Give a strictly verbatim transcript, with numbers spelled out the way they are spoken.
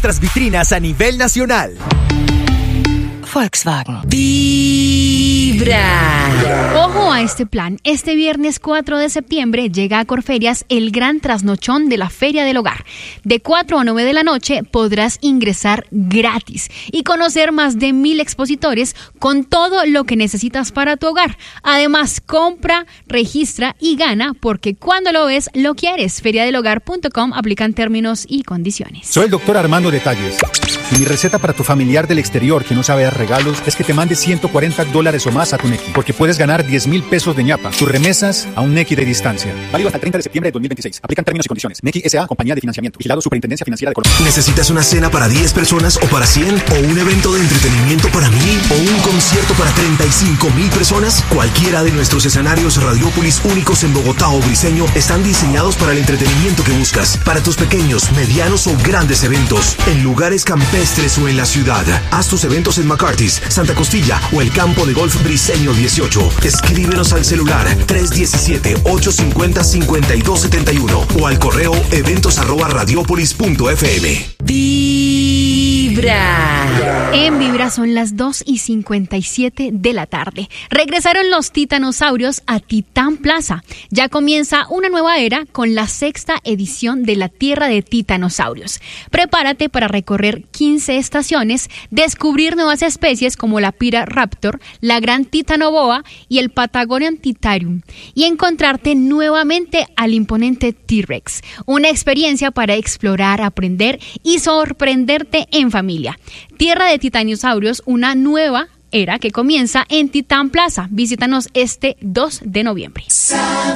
Tras vitrinas a nivel nacional. Volkswagen. Vibra. Ojo a este plan. Este viernes cuatro de septiembre llega a Corferias el gran trasnochón de la Feria del Hogar. De cuatro a nueve de la noche podrás ingresar gratis y conocer más de mil expositores con todo lo que necesitas para tu hogar. Además, compra, registra y gana, porque cuando lo ves, lo quieres. feria del hogar punto com, aplican términos y condiciones. Soy el doctor Armando Detalles. Y mi receta para tu familiar del exterior que no sabe dar regalos es que te mande ciento cuarenta dólares o más a tu Nequi, porque puedes ganar diez mil pesos de ñapa. Tus remesas a un Nequi de distancia. Válido hasta el treinta de septiembre de dos mil veintiséis. Aplican términos y condiciones. Nequi S A, compañía de financiamiento. Vigilado Superintendencia Financiera de Colombia. ¿Necesitas una cena para diez personas o para cien? ¿O un evento de entretenimiento para mil? ¿O un concierto para treinta y cinco mil personas? Cualquiera de nuestros escenarios Radiópolis únicos en Bogotá o Briseño están diseñados para el entretenimiento que buscas. Para tus pequeños, medianos o grandes eventos. En lugares campestres o en la ciudad. Haz tus eventos en McCarthy's, Santa Costilla o el campo de golf Briseño dieciocho. Escríbenos al celular tres uno siete, ocho cinco cero, cinco dos siete uno o al correo eventos arroba radiopolis punto f m. Vibra. En Vibra son las dos y cincuenta y siete de la tarde. Regresaron los titanosaurios a Titán Plaza. Ya comienza una nueva era con la sexta edición de la Tierra de Titanosaurios. Prepárate para recorrer quince estaciones, descubrir nuevas especies como la Piraraptor, la Gran Titanoboa y el Patagonian Titarium, y encontrarte nuevamente al imponente T-Rex. Una experiencia para explorar, aprender y sorprenderte en familia. Tierra de Titanosaurios, una nueva era que comienza en Titán Plaza. Visítanos este dos de noviembre.